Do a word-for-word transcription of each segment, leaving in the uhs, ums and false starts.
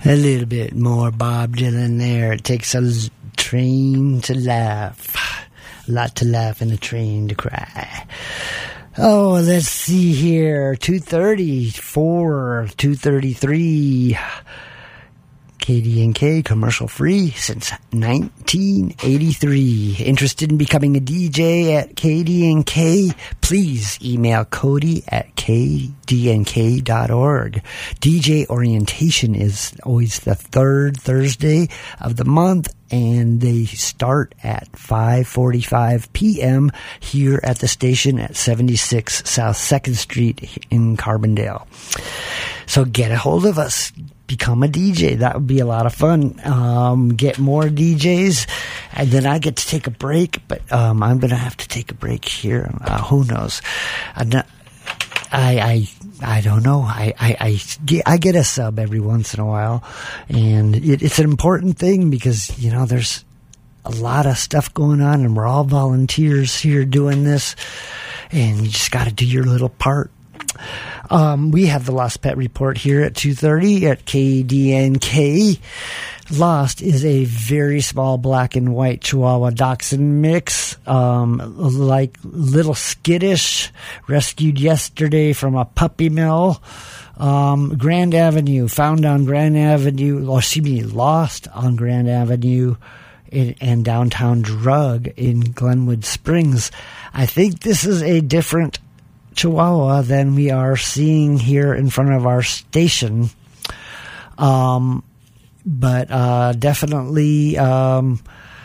A little bit more Bob Dylan there. It takes a l- train to laugh. A lot to laugh and a train to cry. Oh, let's see here. two thirty-four, two thirty-three. K D N K, commercial free since nineteen eighty-three. Interested in becoming a D J at K D N K? Please email Cody at k d n k dot org. D J orientation is always the third Thursday of the month, and they start at five forty-five p.m. here at the station at seventy-six South second Street in Carbondale. So get a hold of us. Become a D J. That would be a lot of fun. Um, get more D Js, and then I get to take a break, but um, I'm going to have to take a break here. Uh, who knows? I'm not, I, I I don't know. I, I, I, get, I get a sub every once in a while, and it, it's an important thing because, you know, there's a lot of stuff going on, and we're all volunteers here doing this, and you just got to do your little part. Um, we have the Lost Pet Report here at two thirty at K D N K. Lost is a very small black and white Chihuahua Dachshund mix, um, like little skittish, rescued yesterday from a puppy mill. Um, Grand Avenue, found on Grand Avenue, or excuse me, lost on Grand Avenue in, and downtown Drug in Glenwood Springs. I think this is a different Chihuahua than we are seeing here in front of our station. Um, but uh, definitely um,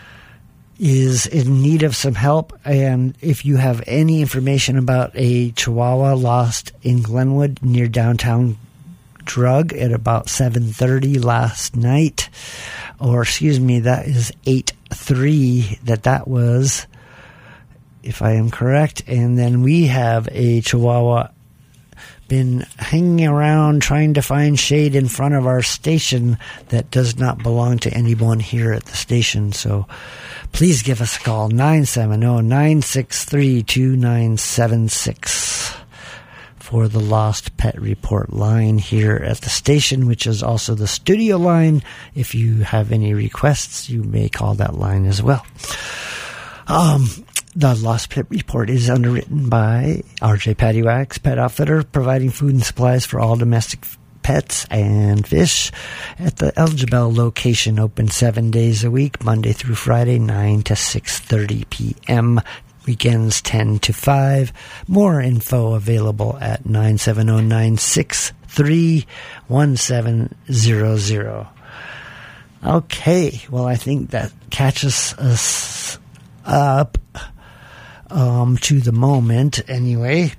is in need of some help. And if you have any information about a Chihuahua lost in Glenwood near downtown Drug at about seven thirty last night, or excuse me, that is eight three that that was, if I am correct. And then we have a Chihuahua been hanging around trying to find shade in front of our station that does not belong to anyone here at the station. So please give us a call, nine seven zero, nine six three, two nine seven six for the Lost Pet Report line here at the station, which is also the studio line. If you have any requests, you may call that line as well. Um... The Lost Pet Report is underwritten by R J Pattywax Pet Outfitter, providing food and supplies for all domestic pets and fish at the Elgibel location, open seven days a week, Monday through Friday, nine to six thirty p.m., weekends ten to five. More info available at nine seven zero, nine six three, one seven zero zero. Okay, well, I think that catches us up Um, to the moment anyway.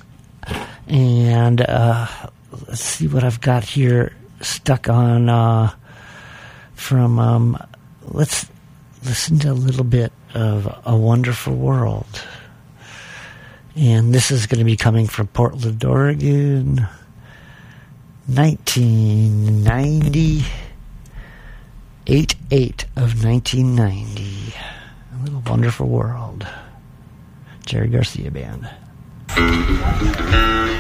And uh, let's see what I've got here stuck on uh, from um, let's listen to a little bit of A Wonderful World. And this is going to be coming from Portland, Oregon, nineteen ninety, eight eight of nineteen ninety. A Little Wonderful World. Jerry Garcia Band.